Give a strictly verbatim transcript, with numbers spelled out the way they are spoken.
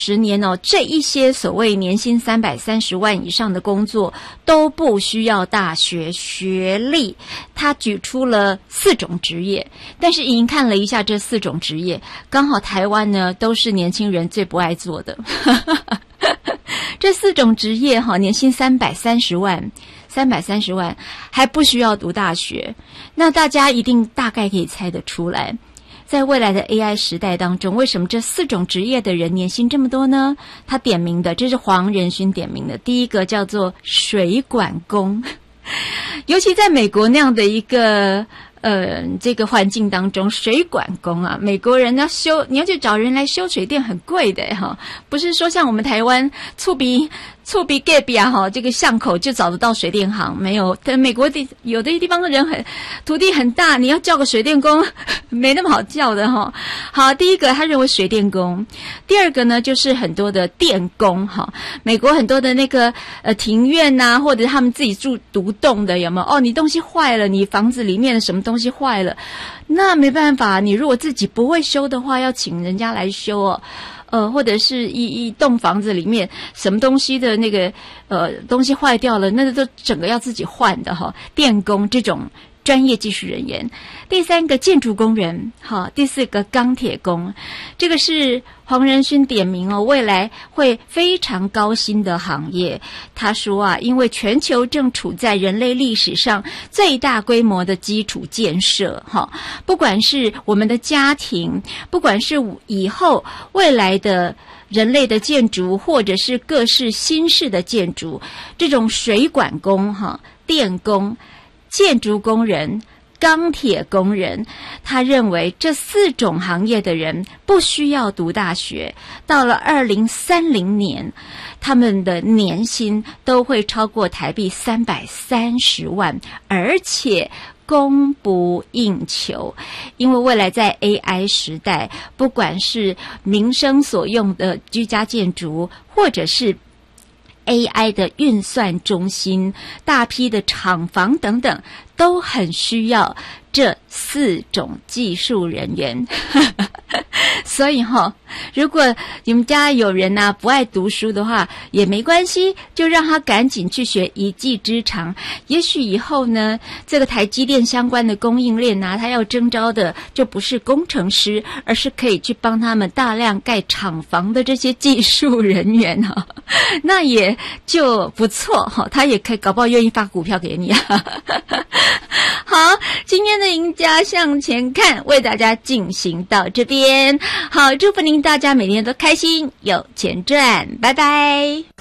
十年哦，这一些所谓年薪三百三十万以上的工作都不需要大学学历。他举出了四种职业，但是您看了一下这四种职业，刚好台湾呢都是年轻人最不爱做的。这四种职业哈，年薪三百三十万，三百三十万还不需要读大学，那大家一定大概可以猜得出来。在未来的 A I 时代当中，为什么这四种职业的人年薪这么多呢？他点名的，这是黄仁勋点名的，第一个叫做水管工。尤其在美国那样的一个呃这个环境当中，水管工啊，美国人要修，你要去找人来修水电很贵的哈，不是说像我们台湾厝边厝边隔壁啊哈，这个巷口就找得到水电行，没有。但美国的有的地方的人很土地很大，你要叫个水电工没那么好叫的哈。好，第一个他认为水电工，第二个呢就是很多的电工哈。美国很多的那个呃庭院呐、啊，或者他们自己住独栋的有没有？哦，你东西坏了，你房子里面的什么东西坏了，那没办法，你如果自己不会修的话，要请人家来修哦。呃，或者是一一栋房子里面什么东西的那个呃东西坏掉了，那个都整个要自己换的哈。电工这种专业技术人员，第三个建筑工人，哈，第四个钢铁工，这个是黄仁勋点名哦，未来会非常高薪的行业。他说啊，因为全球正处在人类历史上最大规模的基础建设，哈，不管是我们的家庭，不管是以后未来的人类的建筑，或者是各式新式的建筑，这种水管工、哈电工、建筑工人、钢铁工人，他认为这四种行业的人不需要读大学，到了二零三零年，他们的年薪都会超过台币三百三十万，而且供不应求。因为未来在 A I 时代，不管是民生所用的居家建筑，或者是A I 的运算中心，大批的厂房等等，都很需要这四种技术人员。所以哈、哦，如果你们家有人啊不爱读书的话，也没关系，就让他赶紧去学一技之长。也许以后呢，这个台积电相关的供应链啊，他要征招的就不是工程师，而是可以去帮他们大量盖厂房的这些技术人员哈、哦，那也就不错哈、哦，他也可以搞不好愿意发股票给你啊。好，今天的赢家向前看为大家进行到这边，好，祝福您大家每天都开心有钱赚，拜拜。